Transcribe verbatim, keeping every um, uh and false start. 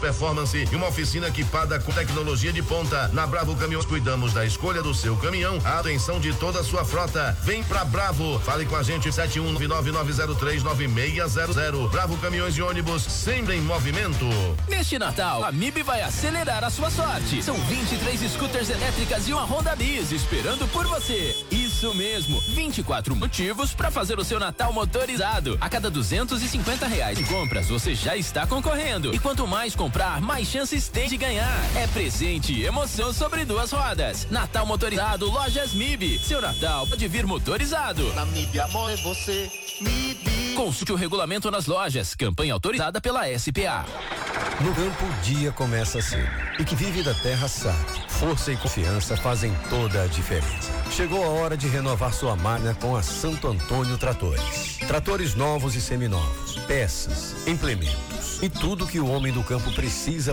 performance e uma oficina equipada com tecnologia de ponta. Na Bravo Caminhões cuidamos da escolha do seu caminhão, a atenção de toda a sua frota. Vem pra Bravo, fale com a gente sete um nove nove nove zero três nove seis zero zero. Bravo Caminhões e Ônibus, sempre em movimento. Neste Natal, a M I B vai acelerar a sua sorte. São vinte e três scooters elétricas e uma Honda Bis esperando por você. Isso mesmo, vinte e quatro motivos para fazer o seu Natal motorizado. A cada duzentos e cinquenta reais em compras, você já está concorrendo. E quanto mais comprar, mais chances tem de ganhar. É presente e emoção sobre duas rodas. Natal motorizado, Lojas M I B. Seu Natal pode vir motorizado. Na M I B, amor, é você, M I B. Consulte o regulamento nas lojas. Campanha autorizada pela S P A. No campo, o dia começa cedo. E que vive da terra sabe. Força e confiança fazem toda a diferença. Chegou a hora de renovar sua máquina com a Santo Antônio Tratores. Tratores novos e seminovos, peças, implementos e tudo que o homem do campo precisa